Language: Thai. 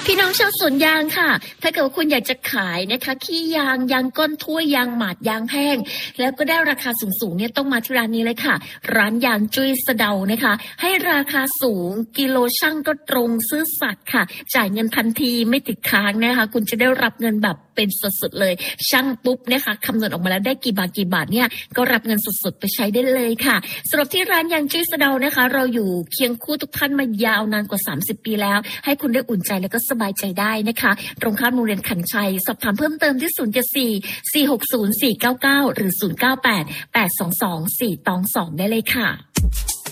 พี่น้องชาวสวนยางค่ะถ้าเกิดว่าคุณอยากจะขายนะคะขี้ยางยางก้นถ้วยยางหมาดยางแห้งแล้วก็ได้ราคาสูงๆเนี่ยต้องมาที่ร้านนี้เลยค่ะร้านยางจุ้ยสะเดานะคะให้ราคาสูงกิโลชั่งก็ตรงซื่อสัตย์ค่ะจ่ายเงินทันทีไม่ติดค้างนะคะคุณจะได้รับเงินแบบเป็นสดๆเลยช่างปุ๊บนะคะคำนวณออกมาแล้วได้กี่บาทเนี่ยก็รับเงินสดๆไปใช้ได้เลยค่ะสำหรับที่ร้านยางจุ้ยสะเดานะคะเราอยู่เคียงคู่ทุกท่านมายาวนานกว่า30 ปีแล้วให้คุณได้อุ่นใจแล้วก็สบายใจได้นะคะตรงข้ามโรงเรียนขันชัยสอบถามเพิ่มเติมที่074 460 499หรือ098 822 422ได้เลยค่ะ